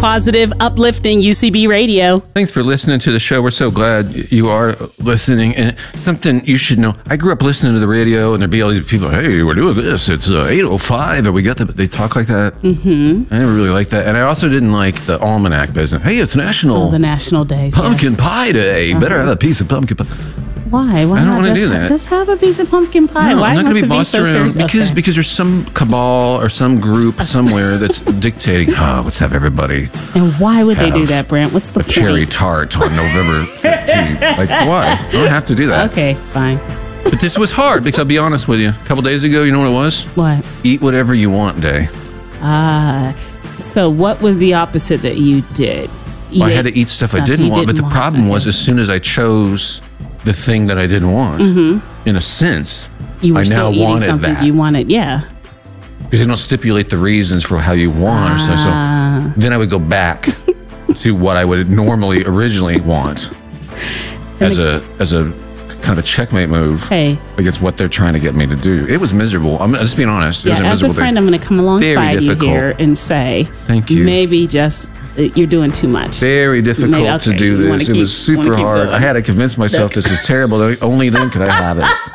positive, uplifting UCB radio. Thanks for listening to the show. We're so glad you are listening. And something you should know, I grew up listening to the radio, and there'd be all these people, hey, we're doing this. It's 8:05, and we got they talk like that. Mm-hmm. I never really liked that. And I also didn't like the almanac business. Hey, it's National the National Days. Pumpkin Pie Day. Better have a piece of pumpkin pie. Why? Why I don't not want to just, do that. Just have a piece of pumpkin pie. No, Why I'm not must going to it be be bossed so around serious? because there's some cabal or some group somewhere that's dictating. Oh, let's have everybody. And why would they do have that, Brent? What's the a point? cherry tart on November 15th. Like, why? I don't have to do that. Okay, fine. But this was hard because I'll be honest with you. A couple days ago, you know what it was? What? Eat whatever you want day. So what was the opposite that you did? Well, I had to eat stuff I didn't want, but the problem was as soon as I chose the thing that I didn't want, in a sense, you were I still now eating wanted something that. you wanted, yeah. Because they don't stipulate the reasons for how you want. So then I would go back to what I would normally originally want as a kind of a checkmate move against what they're trying to get me to do. It was miserable. I'm just being honest. It was a as miserable a friend, thing. I'm going to come alongside you difficult. here and say, Thank you. Maybe just you're doing too much. Very difficult to do this. It was super hard. I had to convince myself this is terrible. Only then could I have it.